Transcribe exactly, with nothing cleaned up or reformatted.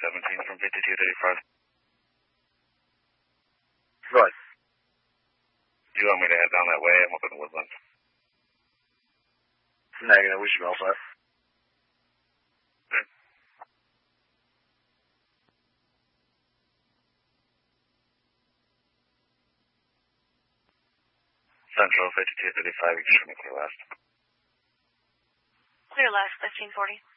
seventeen from fifty-two thirty-five. Right. Do you want me to head down that way? I'm up in the Woodlands. Negative, we should be all set. Okay. Central fifty-two thirty-five, you can show me clear last. Clear last, fifteen forty.